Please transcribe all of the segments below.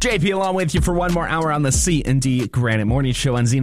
JP along with you for one more hour on the C&D Granite Morning Show on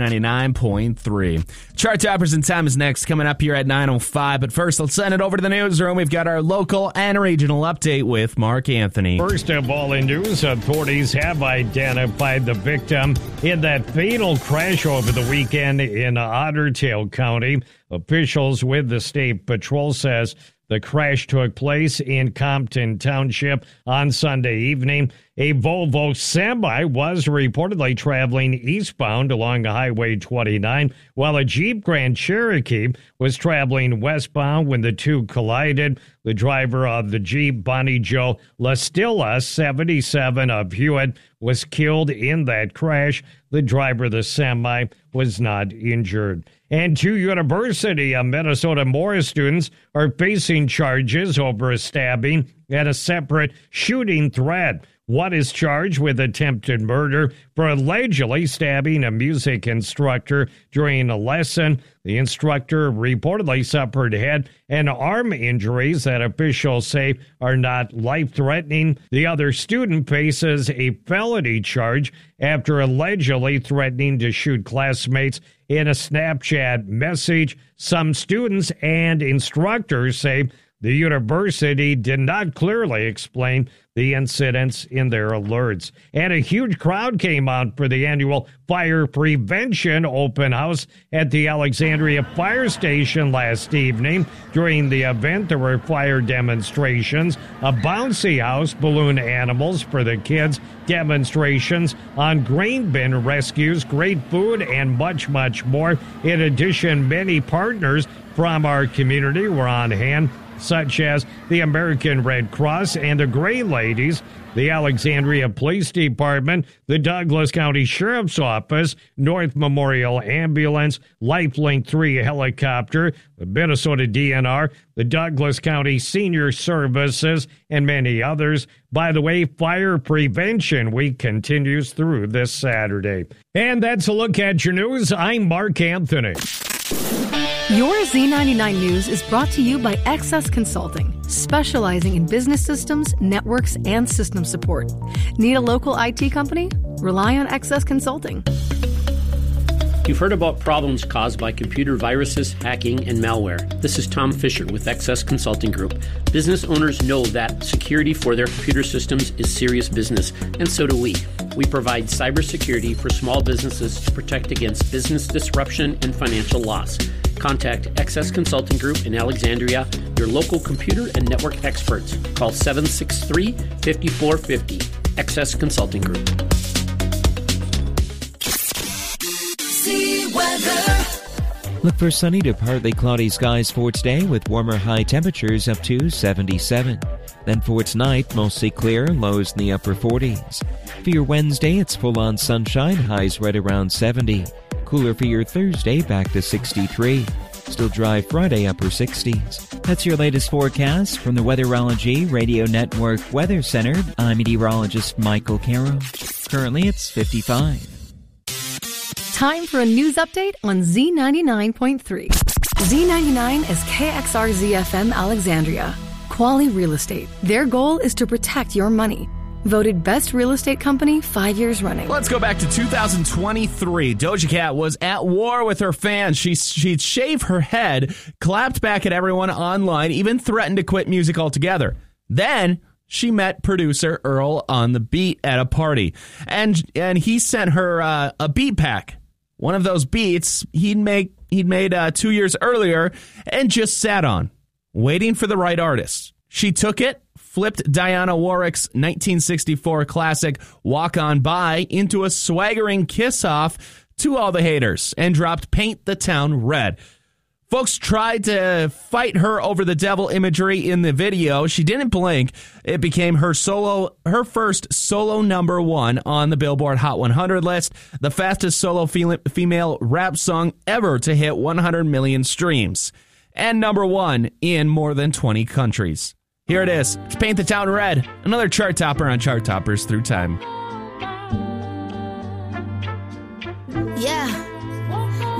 Z99.3. Chart Toppers and Time is next, coming up here at 9:05. But first, let's send it over to the newsroom. We've got our local and regional update with Mark Anthony. First of all in news, authorities have identified the victim in that fatal crash over the weekend in Otter Tail County. Officials with the State Patrol says the crash took place in Compton Township on Sunday evening. A Volvo semi was reportedly traveling eastbound along Highway 29, while a Jeep Grand Cherokee was traveling westbound when the two collided. The driver of the Jeep, Bonnie Jo Lastilla, 77, of Hewitt, was killed in that crash. The driver of the semi was not injured. And two University of Minnesota Morris students are facing charges over a stabbing and a separate shooting threat. One is charged with attempted murder for allegedly stabbing a music instructor during a lesson. The instructor reportedly suffered head and arm injuries that officials say are not life-threatening. The other student faces a felony charge after allegedly threatening to shoot classmates in a Snapchat message. Some students and instructors say the university did not clearly explain the incidents in their alerts. And a huge crowd came out for the annual fire prevention open house at the Alexandria Fire Station last evening. During the event, there were fire demonstrations, a bouncy house, balloon animals for the kids, demonstrations on grain bin rescues, great food, and much, much more. In addition, many partners from our community were on hand, such as the American Red Cross and the Gray Ladies, the Alexandria Police Department, the Douglas County Sheriff's Office, North Memorial Ambulance, Lifelink 3 helicopter, the Minnesota DNR, the Douglas County Senior Services, and many others. By the way, Fire Prevention Week continues through this Saturday. And that's a look at your news. I'm Mark Anthony. Your Z99 News is brought to you by XS Consulting, specializing in business systems, networks, and system support. Need a local IT company? Rely on XS Consulting. You've heard about problems caused by computer viruses, hacking, and malware. This is Tom Fisher with XS Consulting Group. Business owners know that security for their computer systems is serious business, and so do we. We provide cybersecurity for small businesses to protect against business disruption and financial loss. Contact XS Consulting Group in Alexandria, your local computer and network experts. Call 763-5450. XS Consulting Group. Look for sunny to partly cloudy skies for today with warmer high temperatures up to 77. Then for tonight, mostly clear, lows in the upper 40s. For your Wednesday, it's full-on sunshine, highs right around 70. Cooler for your Thursday, back to 63. Still dry Friday, upper 60s. That's your latest forecast from the Weatherology Radio Network Weather Center. I'm meteorologist Michael Caro. Currently, it's 55. Time for a news update on Z99.3. Z99 is KXRZ-FM Alexandria. Quality Real Estate. Their goal is to protect your money. Voted Best Real Estate Company 5 years running. Let's go back to 2023. Doja Cat was at war with her fans. She'd shave her head, clapped back at everyone online, even threatened to quit music altogether. Then she met producer Earl on the Beat at a party, and he sent her a beat pack. One of those beats he'd made 2 years earlier and just sat on, waiting for the right artist. She took it, flipped Diana Warwick's 1964 classic Walk On By into a swaggering kiss-off to all the haters and dropped Paint the Town Red. Folks tried to fight her over the devil imagery in the video. She didn't blink. It became her first solo number one on the Billboard Hot 100 list, the fastest solo female rap song ever to hit 100 million streams, and number one in more than 20 countries. Here it is. It's Paint the Town Red, another chart topper on Chart Toppers Through Time.